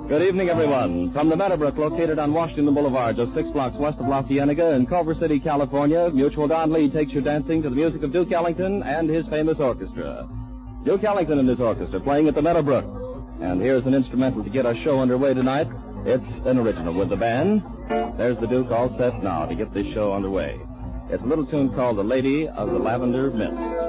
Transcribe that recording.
Good evening, everyone. From the Meadowbrook, located on Washington Boulevard, just 6 blocks west of La Cienega in Culver City, California, Mutual Don Lee takes you dancing to the music of Duke Ellington and his famous orchestra. Duke Ellington and his orchestra playing at the Meadowbrook. And here's an instrumental to get our show underway tonight. It's an original with the band. There's the Duke all set now to get this show underway. It's a little tune called The Lady of the Lavender Mist.